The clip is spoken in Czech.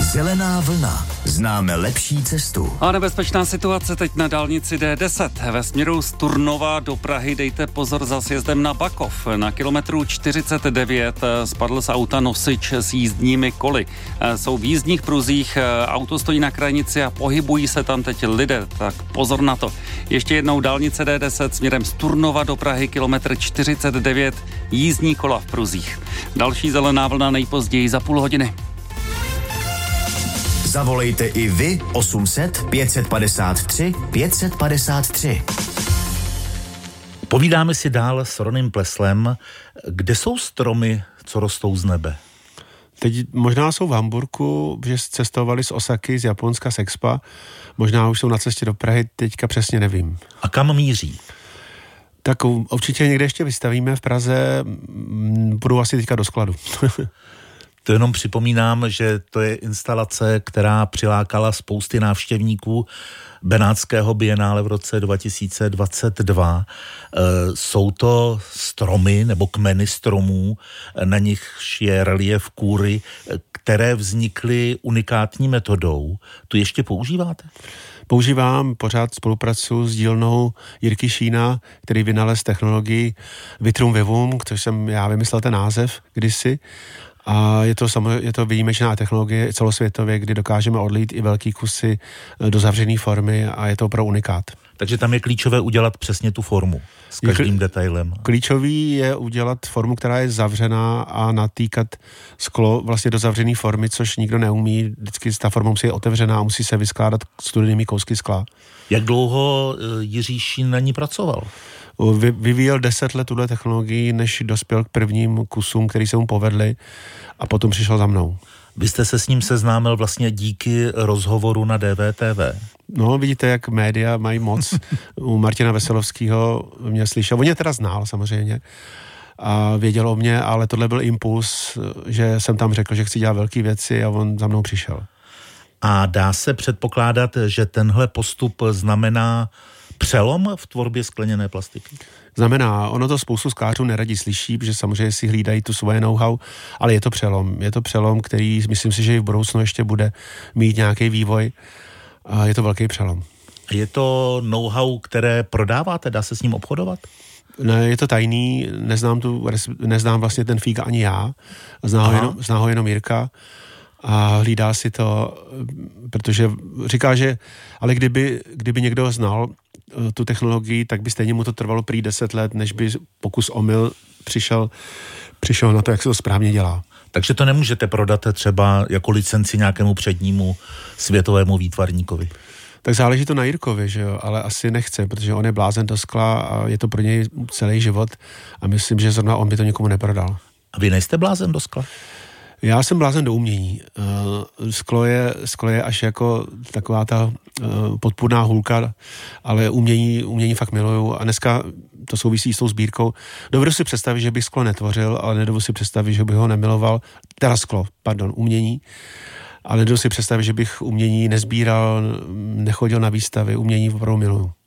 Zelená vlna. Známe lepší cestu. A nebezpečná situace teď na dálnici D10. Ve směru z Turnova do Prahy dejte pozor za sjezdem na Bakov. Na kilometru 49 spadl z auta nosič s jízdními koly. Jsou v jízdních pruzích, auto stojí na krajnici a pohybují se tam teď lidé, tak pozor na to. Ještě jednou dálnice D10 směrem z Turnova do Prahy, kilometr 49, jízdní kola v pruzích. Další zelená vlna nejpozději za půl hodiny. Zavolejte i vy 800 553 553. Povídáme si dál s Ronem Pleslem. Kde jsou stromy, co rostou z nebe? Teď možná jsou v Hamburku, že cestovali z Osaky, z Japonska, z Expa. Možná už jsou na cestě do Prahy, teďka přesně nevím. A kam míří? Tak určitě někde ještě vystavíme v Praze, budou asi teďka do skladu. To jenom připomínám, že to je instalace, která přilákala spousty návštěvníků Benátského bienále v roce 2022. Jsou to stromy nebo kmeny stromů, na nichž je relief kůry, které vznikly unikátní metodou. Tu ještě používáte? Používám, pořád spolupracuji s dílnou Jirky Šína, který vynalez technologii Vitrum Vivum, což jsem já vymyslel ten název kdysi. A je to výjimečná technologie celosvětově, kdy dokážeme odlít i velký kusy do zavřené formy a je to opravdu unikát. Takže tam je klíčové udělat přesně tu formu s každým detailem. Klíčový je udělat formu, která je zavřená a natýkat sklo vlastně do zavřené formy, což nikdo neumí. Vždycky ta forma musí je otevřená a musí se vyskládat studenými kousky skla. Jak dlouho Jiří Šín na ní pracoval? Vyvíjel 10 let tuhle technologii, než dospěl k prvním kusům, který se mu povedly a potom přišel za mnou. Vy jste se s ním seznámil vlastně díky rozhovoru na DVTV. No, vidíte, jak média mají moc. U Martina Veselovského mě slyšel. On mě teda znal samozřejmě a věděl o mě, ale tohle byl impuls, že jsem tam řekl, že chci dělat velké věci a on za mnou přišel. A dá se předpokládat, že tenhle postup znamená přelom v tvorbě skleněné plastiky? Znamená, ono to spoustu sklářů neradí slyší, protože samozřejmě si hlídají tu svoje know-how, ale je to přelom. Je to přelom, který myslím si, že i v budoucnu ještě bude mít nějaký vývoj a je to velký přelom. Je to know-how, které prodáváte? Dá se s ním obchodovat? Ne, je to tajný, neznám vlastně ten fík ani já, zná ho jenom Jirka a hlídá si to, protože říká, že ale kdyby někdo znal tu technologii, tak by stejně mu to trvalo prý 10 let, než by pokus omyl přišel na to, jak se to správně dělá. Takže to nemůžete prodat třeba jako licenci nějakému přednímu světovému výtvarníkovi? Tak záleží to na Jirkovi, že jo, ale asi nechce, protože on je blázen do skla a je to pro něj celý život a myslím, že zrovna on by to nikomu neprodal. A vy nejste blázen do skla? Já jsem blázen do umění. Sklo je až jako taková ta podpůrná hůlka, ale umění fakt miluju a dneska to souvisí s tou sbírkou. Dovedu si představit, že bych sklo netvořil, ale nedovedu si představit, že bych ho nemiloval. Umění. Ale nedovedu si představit, že bych umění nezbíral, nechodil na výstavy, umění opravdu miluju.